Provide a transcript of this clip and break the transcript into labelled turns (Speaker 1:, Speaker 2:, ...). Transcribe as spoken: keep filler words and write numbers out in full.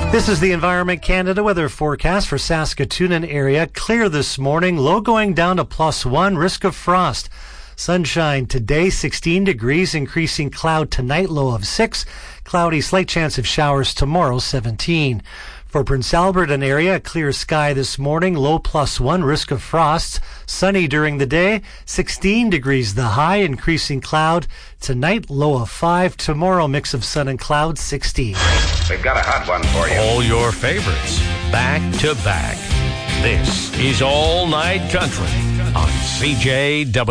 Speaker 1: This is the Environment Canada weather forecast for Saskatoon and area. Clear this morning, low going down to plus one, risk of frost. Sunshine today, sixteen degrees, increasing cloud tonight, low of six. Cloudy, slight chance of showers tomorrow, seventeen. For Prince Albert and area, a clear sky this morning, low plus one, risk of frosts. Sunny during the day, sixteen degrees the high, increasing cloud. Tonight, low of five. Tomorrow, mix of sun and cloud, sixteen.
Speaker 2: We've got a hot one for you.
Speaker 3: All your favorites, back to back. This is All Night Country on C J W.